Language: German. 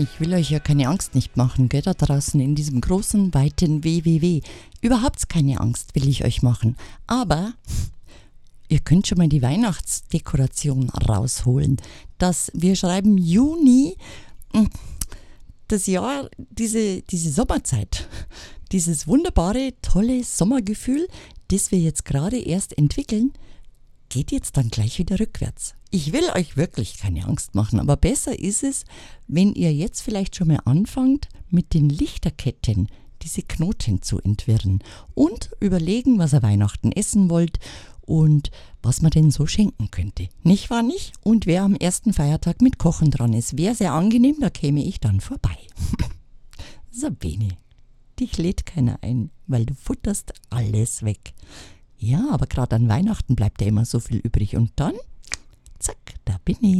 Ich will euch ja keine Angst nicht machen, gell, da draußen in diesem großen, weiten WWW. Überhaupt keine Angst will ich euch machen. Aber ihr könnt schon mal die Weihnachtsdekoration rausholen. Wir schreiben Juni, das Jahr, diese Sommerzeit, dieses wunderbare, tolle Sommergefühl, das wir jetzt gerade erst entwickeln, geht jetzt dann gleich wieder rückwärts. Ich will euch wirklich keine Angst machen, aber besser ist es, wenn ihr jetzt vielleicht schon mal anfangt, mit den Lichterketten diese Knoten zu entwirren und überlegen, was ihr Weihnachten essen wollt und was man denn so schenken könnte. Nicht wahr nicht? Und wer am ersten Feiertag mit Kochen dran ist, wäre sehr angenehm, da käme ich dann vorbei. Sabine, dich lädt keiner ein, weil du futterst alles weg. Ja, aber gerade an Weihnachten bleibt ja immer so viel übrig und dann, zack, da bin ich.